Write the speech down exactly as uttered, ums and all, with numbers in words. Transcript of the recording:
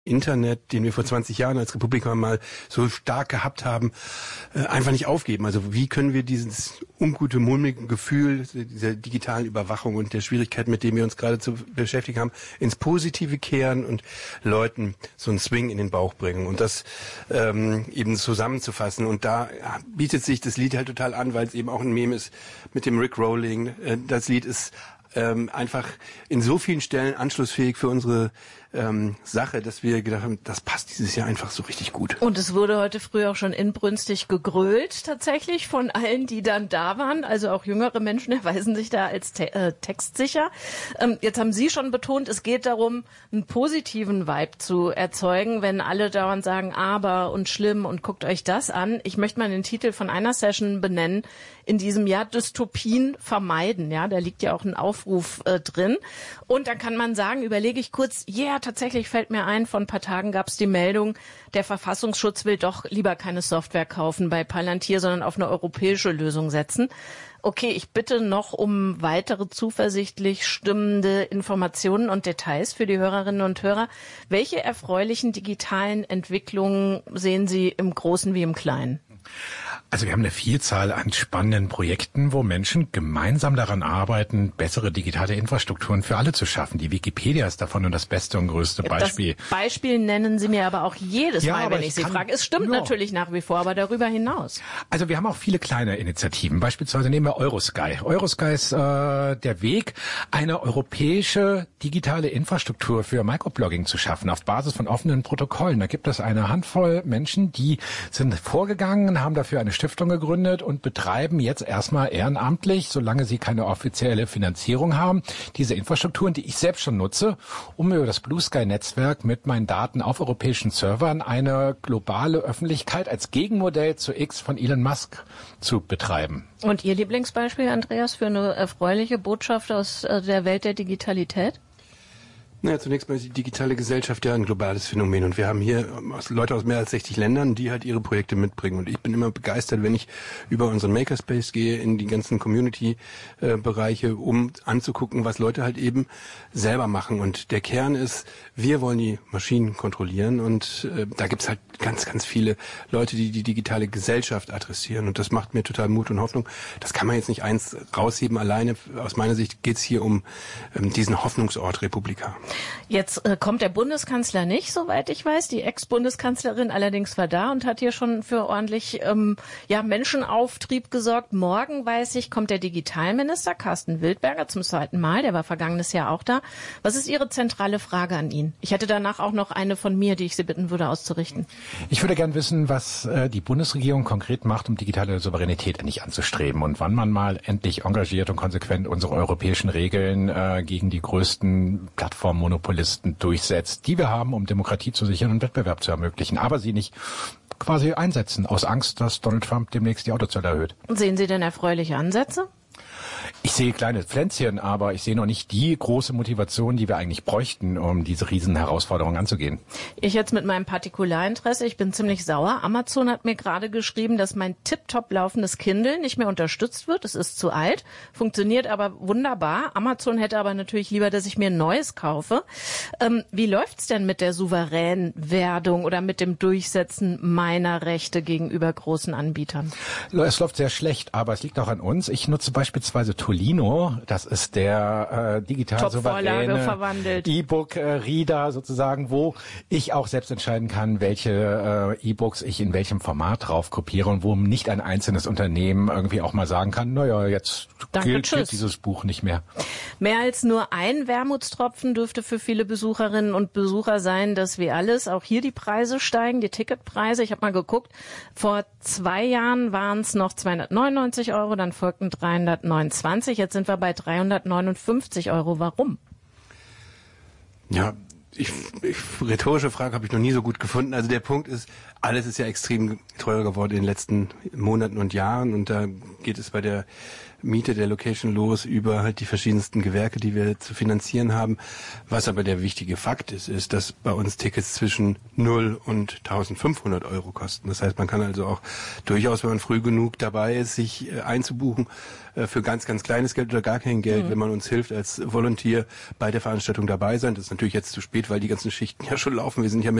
Internet, den wir vor zwanzig Jahren als Republika mal so stark gehabt haben, einfach nicht aufgeben. Also wie können wir dieses ungute, mulmige Gefühl dieser digitalen Überwachung und der Schwierigkeit, mit dem wir uns gerade zu beschäftigen haben, ins Positive kehren und Leuten so einen Swing in den Bauch bringen und das ähm, eben zusammenzufassen. Und da bietet sich das Lied halt total an, weil es eben auch ein Meme ist mit dem Rick Rolling. Das Lied ist ähm, einfach in so vielen Stellen anschlussfähig für unsere ähm, Sache, dass wir gedacht haben, das passt dieses Jahr einfach so richtig gut. Und es wurde heute früh auch schon inbrünstig gegrölt, tatsächlich, von allen, die dann da waren. Also auch jüngere Menschen erweisen sich da als te- äh, textsicher. Ähm, jetzt haben Sie schon betont, es geht darum, einen positiven Vibe zu erzeugen, wenn alle dauernd sagen, aber und schlimm und guckt euch das an. Ich möchte mal den Titel von einer Session benennen in diesem Jahr, Dystopien vermeiden. Ja, da liegt ja auch ein Aufruf äh, drin. Und dann kann man sagen, überlege ich kurz, ja, yeah, tatsächlich fällt mir ein, vor ein paar Tagen gab es die Meldung, der Verfassungsschutz will doch lieber keine Software kaufen bei Palantir, sondern auf eine europäische Lösung setzen. Okay, ich bitte noch um weitere zuversichtlich stimmende Informationen und Details für die Hörerinnen und Hörer. Welche erfreulichen digitalen Entwicklungen sehen Sie im Großen wie im Kleinen? Also wir haben eine Vielzahl an spannenden Projekten, wo Menschen gemeinsam daran arbeiten, bessere digitale Infrastrukturen für alle zu schaffen. Die Wikipedia ist davon nur das beste und größte Beispiel. Das Beispiel nennen Sie mir aber auch jedes ja, Mal, wenn ich, ich Sie kann, frage. Es stimmt ja. natürlich nach wie vor, aber darüber hinaus. Also wir haben auch viele kleine Initiativen. Beispielsweise nehmen wir Eurosky. Eurosky ist äh, der Weg, eine europäische digitale Infrastruktur für Microblogging zu schaffen, auf Basis von offenen Protokollen. Da gibt es eine Handvoll Menschen, die sind vorgegangen, haben dafür eine Stiftung gegründet und betreiben jetzt erstmal ehrenamtlich, solange sie keine offizielle Finanzierung haben, diese Infrastrukturen, die ich selbst schon nutze, um über das Blue Sky Netzwerk mit meinen Daten auf europäischen Servern eine globale Öffentlichkeit als Gegenmodell zu X von Elon Musk zu betreiben. Und Ihr Lieblingsbeispiel, Andreas, für eine erfreuliche Botschaft aus der Welt der Digitalität? Naja, zunächst mal ist die digitale Gesellschaft ja ein globales Phänomen und wir haben hier Leute aus mehr als sechzig Ländern, die halt ihre Projekte mitbringen und ich bin immer begeistert, wenn ich über unseren Makerspace gehe, in die ganzen Community-Bereiche, um anzugucken, was Leute halt eben selber machen und der Kern ist, wir wollen die Maschinen kontrollieren und äh, da gibt's halt ganz, ganz viele Leute, die die digitale Gesellschaft adressieren und das macht mir total Mut und Hoffnung. Das kann man jetzt nicht eins rausheben alleine. Aus meiner Sicht geht's hier um ähm, diesen Hoffnungsort Republika. Jetzt äh, kommt der Bundeskanzler nicht, soweit ich weiß. Die Ex-Bundeskanzlerin allerdings war da und hat hier schon für ordentlich ähm, ja, Menschenauftrieb gesorgt. Morgen, weiß ich, kommt der Digitalminister Carsten Wildberger zum zweiten Mal. Der war vergangenes Jahr auch da. Was ist Ihre zentrale Frage an ihn? Ich hätte danach auch noch eine von mir, die ich Sie bitten würde auszurichten. Ich würde gern wissen, was äh, die Bundesregierung konkret macht, um digitale Souveränität endlich anzustreben und wann man mal endlich engagiert und konsequent unsere europäischen Regeln äh, gegen die größten Plattformen Monopolisten durchsetzt, die wir haben, um Demokratie zu sichern und Wettbewerb zu ermöglichen, aber sie nicht quasi einsetzen, aus Angst, dass Donald Trump demnächst die Autozölle erhöht. Sehen Sie denn erfreuliche Ansätze? Ich sehe kleine Pflänzchen, aber ich sehe noch nicht die große Motivation, die wir eigentlich bräuchten, um diese riesen Herausforderungen anzugehen. Ich jetzt mit meinem Partikularinteresse, ich bin ziemlich sauer. Amazon hat mir gerade geschrieben, dass mein tipptopp laufendes Kindle nicht mehr unterstützt wird. Es ist zu alt, funktioniert aber wunderbar. Amazon hätte aber natürlich lieber, dass ich mir ein neues kaufe. Ähm, wie läuft's denn mit der Souveränwerdung oder mit dem Durchsetzen meiner Rechte gegenüber großen Anbietern? Es läuft sehr schlecht, aber es liegt auch an uns. Ich nutze beispielsweise Tolino, das ist der äh, digital souveräne E-Book-Reader sozusagen, wo ich auch selbst entscheiden kann, welche äh, E-Books ich in welchem Format drauf kopiere und wo nicht ein einzelnes Unternehmen irgendwie auch mal sagen kann, naja, jetzt Danke, gilt, tschüss. gilt dieses Buch nicht mehr. Mehr als nur ein Wermutstropfen dürfte für viele Besucherinnen und Besucher sein, dass wie alles auch hier die Preise steigen, die Ticketpreise. Ich habe mal geguckt, vor zwei Jahren waren es noch zweihundertneunundneunzig Euro, dann folgten dreihundertneunundzwanzig. Jetzt sind wir bei dreihundertneunundfünfzig Euro. Warum? Ja, ich, ich, rhetorische Frage habe ich noch nie so gut gefunden. Also der Punkt ist, alles ist ja extrem teurer geworden in den letzten Monaten und Jahren und da geht es bei der Miete der Location los über halt die verschiedensten Gewerke, die wir zu finanzieren haben. Was aber der wichtige Fakt ist, ist, dass bei uns Tickets zwischen null und eintausendfünfhundert Euro kosten. Das heißt, man kann also auch durchaus, wenn man früh genug dabei ist, sich äh, einzubuchen äh, für ganz, ganz kleines Geld oder gar kein Geld, mhm. wenn man uns hilft, als Volunteer bei der Veranstaltung dabei sein. Das ist natürlich jetzt zu spät, weil die ganzen Schichten ja schon laufen. Wir sind ja mit